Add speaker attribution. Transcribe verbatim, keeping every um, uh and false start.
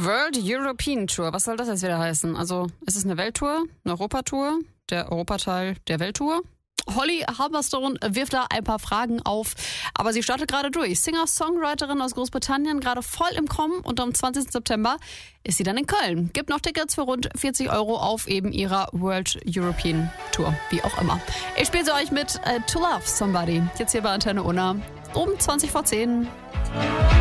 Speaker 1: World European Tour. Was soll das jetzt wieder heißen? Also, ist es eine Welttour, eine Europatour, der Europateil der Welttour? Holly Humberstone wirft da ein paar Fragen auf, aber sie startet gerade durch. Singer-Songwriterin aus Großbritannien, gerade voll im Kommen, und am zwanzigsten September ist sie dann in Köln. Gibt noch Tickets für rund vierzig Euro auf eben ihrer World European Tour, wie auch immer. Ich spiele sie euch mit äh, To Love Somebody, jetzt hier bei Antenne Unna, um zwanzig vor zehn.